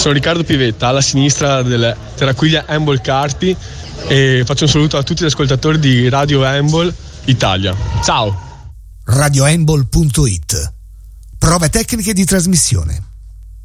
sono Riccardo Pivetta, alla sinistra del Terraquiglia Handball Carpi, e faccio un saluto a tutti gli ascoltatori di Radio Handball Italia. Ciao! radiohandball.it. Prove tecniche di trasmissione.